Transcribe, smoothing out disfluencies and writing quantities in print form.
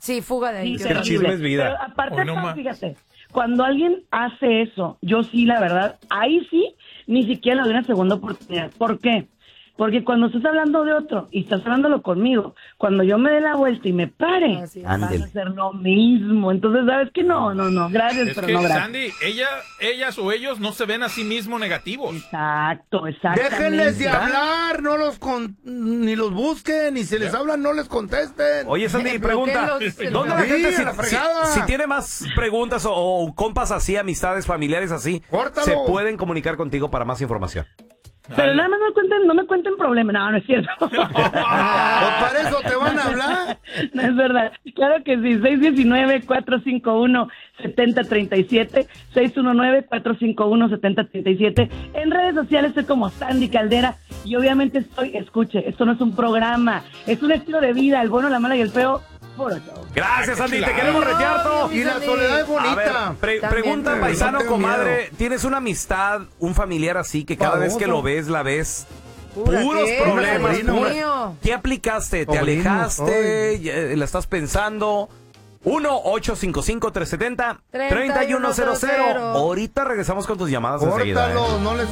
Sí, fuga de ahí. Es que el chisme es vida. Pero aparte, fíjate, cuando alguien hace eso, yo sí, la verdad, ahí sí, ni siquiera le doy una segunda oportunidad. ¿Por qué? Porque cuando estás hablando de otro y estás hablándolo conmigo, cuando yo me dé la vuelta y me pare, vas a hacer lo mismo. Entonces, ¿sabes qué? No, gracias, es pero que, no gracias. Sandy, ellas o ellos no se ven a sí mismos negativos. Exacto. Déjenles de hablar, ni los busquen, ni se les hablan, no les contesten. Oye, Sandy, pregunta, ¿dónde la gente, si tiene más preguntas o compas así, amistades, familiares así, se pueden comunicar contigo para más información? Pero nada más no me cuenten problemas. No es cierto. Pues para eso te van a hablar. No es verdad. Claro que sí. 619-451-7037. 619-451-7037. En redes sociales estoy como Sandy Caldera. Y obviamente escuche, esto no es un programa. Es un estilo de vida. El bueno, la mala y el feo. Gracias, Sandy, te queremos retear todo. Y la soledad es bonita. A ver, pregunta, paisano, comadre, ¿tienes una amistad, un familiar así que cada vez que lo ves, la ves? Puros problemas. ¿Qué aplicaste? ¿Te alejaste? ¿La estás pensando? 1-855-370-3100. Ahorita regresamos con tus llamadas enseguida. No les